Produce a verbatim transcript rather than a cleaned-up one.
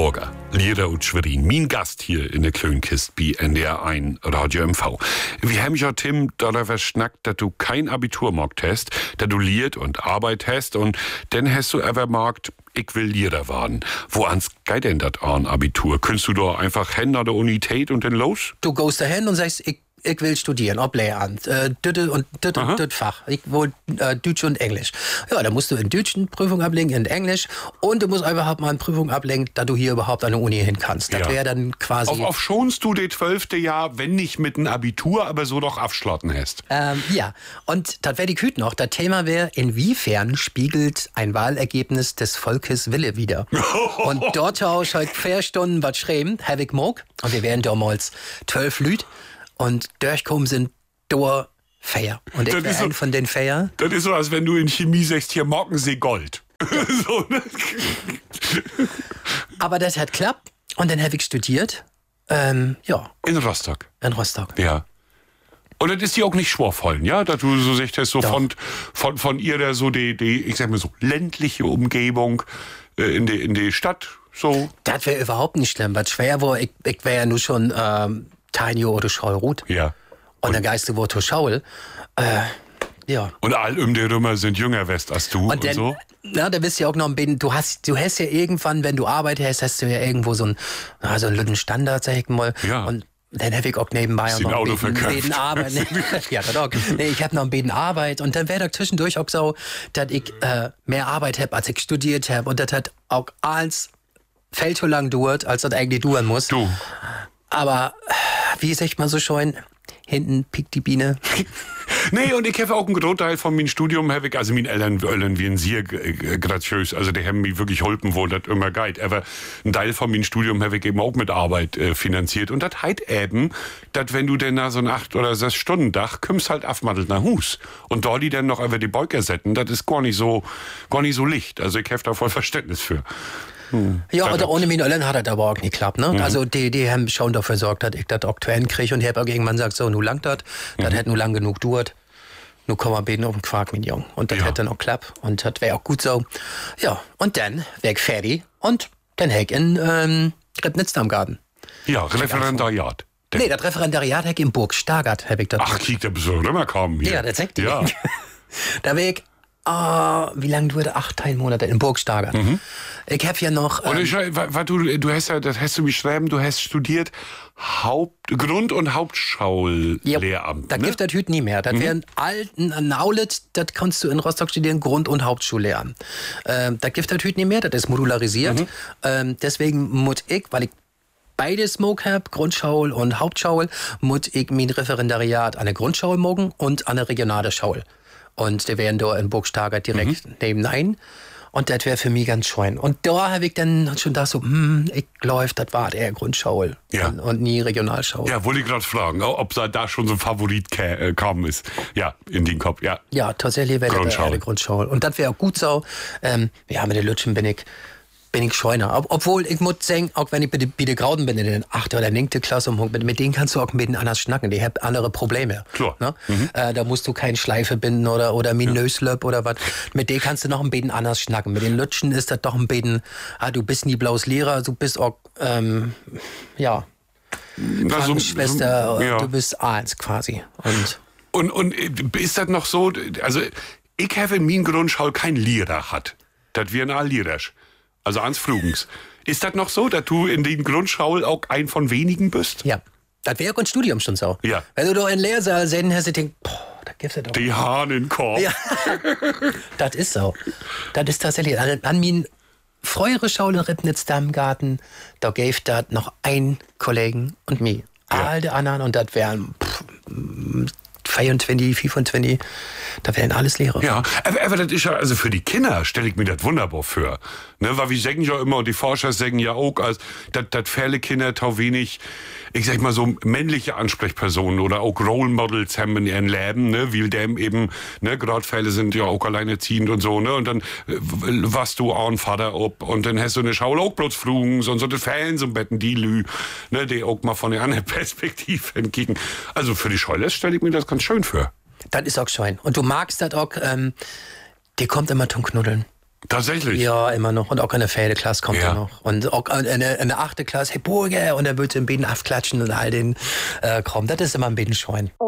Morgen, Lehrer und Schwerin. Mein Gast hier in der Klönkist bei N D R eins Radio M V. Wir haben ja, Tim, darüber schnackt, dass du kein Abitur gemacht hast, dass du liert und Arbeit hast und dann hast du aber markt, ich will Lehrer werden. Wo ans geht denn das an Abitur? Könntest du da einfach hin an der Unität und dann los? Du gehst dahin und sagst, ich Ich will studieren, ob Lehramt, äh, Dütte und Dütte und Dütt Fach. Ich will äh, Deutsch und Englisch. Ja, da musst du in Deutsch eine Prüfung ablegen, in Englisch. Und du musst überhaupt mal eine Prüfung ablegen, dass du hier überhaupt an der Uni hin kannst. Das Ja. wäre dann quasi... Auf, auf schonst du das zwölfte Jahr, wenn nicht mit einem Abitur, aber so doch abschlotten hast. Ähm, ja, und das wäre die Küt noch. Das Thema wäre, inwiefern spiegelt ein Wahlergebnis des Volkes Wille wider? Und dort habe ich halt vier Stunden was geschrieben, habe ich mag. Und wir wären damals zwölf Lüd. Und durchgekommen sind durch Feier. Und ich Das wäre ist so- ein von den Feier. Das ist so, als wenn du in Chemie sagst, hier Morgensee Gold. so, ne? Aber das hat klappt. Und dann habe ich studiert. Ähm, ja, In Rostock. in Rostock. Ja. Und das ist dir auch nicht schwerfallen, ja? Dass du so sagst, so Doch. von, von, von ihr da so die, die, ich sag mal so, ländliche Umgebung äh, in die, in die Stadt, so. Das wäre überhaupt nicht schlimm. Was schwer war, ich, ich wäre ja nur schon ähm, Tanja oder Schaulrut. Ja. Und der Geiste war zu Schaul. Äh, ja. Und all um die Römer sind jünger west als du und, Und dann, so. na, da bist du ja auch noch ein bisschen, du hast, du hast ja irgendwann, wenn du Arbeit hast, hast du ja irgendwo so einen, na, so einen lütten Standard, sag ich mal. Ja. Und dann habe ich auch nebenbei auch Sie noch ein Auto ein bisschen, verkauft. bisschen Arbeit. ja, das auch. Nee, ich habe noch ein bisschen Arbeit. Und dann wäre da zwischendurch auch so, dass ich äh, mehr Arbeit habe, als ich studiert habe. Und das hat auch alles viel zu lang dauert, als das eigentlich dauern muss. Du. Aber wie sagt man so schön, hinten piekt die Biene. Nee, und ich habe auch einen Großteil von meinem Studium, hab ich, also meine Eltern wollen wie ein sehr äh, graziös, also die haben mich wirklich geholfen, wo das immer geht. Aber ein Teil von meinem Studium habe ich eben auch mit Arbeit äh, finanziert. Und das heißt eben, dass wenn du denn nach so einem acht oder sechs Stunden Dach kommst halt aufmattelt nach Hus. Und dort die dann noch über die Beuker setzen, das ist gar nicht so, gar nicht so licht. Also ich habe da voll Verständnis für. Ja, oder ohne meine Eltern hat das aber auch nicht geklappt. Ne? Mhm. Also die, die haben schon dafür gesorgt, dass ich das auch zu Ende kriege. Und ich habe auch irgendwann gesagt, so, nu langt das. Mhm. Das hätte nur lang genug gedauert. Nu kommen wir beten auf den Quark, mein Junge. Und das Ja. hätte dann auch klappt. Und das wäre auch gut so. Ja, und dann wäre ich fertig. Und dann hätte ich in ähm, Ribnitz am Garten. Ja, Referendariat. Der- Nee, das Referendariat hätte ich in Burg Stargard, habe ich das. Ach, kiek, der bist du rüberkommen hier. Ja, das sagt die. Ja. Da wäre ich, ah, wie lange wurde? Acht Monate in Burg Stargard. Ich habe ja noch... Und ähm, ich, wa- wa- du, du hast ja, das hast du beschrieben, du hast studiert Haupt, Grund- und Hauptschullehramt. Das ne? gibt das heute nie mehr. Das Mhm. wäre ein alten ein Aulet, das kannst du in Rostock studieren, Grund- und Hauptschullehramt. Ähm, das gibt das heute nie mehr, das ist modularisiert. Mhm. Ähm, deswegen muss ich, weil ich beides Smoke habe, Grundschule und Hauptschule, muss ich mein Referendariat an der Grundschule morgen und an der regionale Schule. Und die wären da in Burg Stargard direkt Mhm. nebenein. Und das wäre für mich ganz schön. Und da habe ich dann schon da so, hm, ich glaube, das war eher Grundschule Ja. und, und nie Regionalschule. Ja, wollte ich gerade fragen, ob da da schon so ein Favorit ka- äh, kam ist. Ja, in den Kopf, ja. Ja, tatsächlich wäre das Grundschule. eine Grundschule. Und das wäre auch gut so. Ähm, ja, mit den Lütschen bin ich, bin ich scheuner. Ob, obwohl, ich muss sagen, auch wenn ich bei den bei den Grauden bin, in den achte oder neunte Klasse, mit, mit denen kannst du auch mit denen anders schnacken. Die haben andere Probleme. Klar. Ne? Äh, da musst du keine Schleife binden oder, oder Minöslöp oder was. Mit denen kannst du noch ein bisschen anders schnacken. Mit den Lütschen ist das doch ein bisschen, ah, du bist nie blaues Lehrer, du bist auch, ähm, ja, Na, so- Krankenschwester, so- ja. du bist Arzt quasi. Und Und, und äh, ist das noch so, also ich habe in meinem Grundschule kein Lehrer hat. Das wir ein Lehrersch. Also ans Flugens. Ist das noch so, dass du in den Grundschule auch ein von wenigen bist? ja, das wäre auch ein Studium schon so. Ja. Wenn du doch in Lehrsaal sehen hast, du denkst, boah, da gibt's ja doch. Die Hahnenkorb. Ja, das ist so. Das ist tatsächlich. An, an min frühere Schule in Ribnitz da im Garten, da gäbe das noch ein Kollegen und mir. Ja. All die anderen und das wären pff, vierundzwanzig, fünfundzwanzig, da wären alles Lehrer. Ja, aber, aber das ist ja, also für die Kinder stelle ich mir das wunderbar vor. Ne, weil wir sagen ja immer, und die Forscher sagen ja auch, als, dass, dass viele Kinder tau wenig, ich sag mal so, männliche Ansprechpersonen oder auch Role Models haben in ihrem Leben, ne, weil dem eben, ne, gerade Fälle sind ja auch alleinerziehend und so, ne, und dann äh, warst du auch ein Vater ob und dann hast du eine Schau auch bloß Frugen, und so die Fans und Betten, die Lü, ne, die auch mal von der anderen Perspektive entgegen. Also für die Scheule stelle ich mir das ganz schön vor. Das ist auch schön. Und du magst das auch, ähm, die kommt immer zum Knuddeln. Tatsächlich? Ja, immer noch. Und auch in der vierte Klasse kommt Ja. er noch. Und auch in der, in der achten Klasse, hey Burger, und er wird so ein bisschen aufklatschen und all den äh, Kram. Das ist immer ein bisschen scheuen.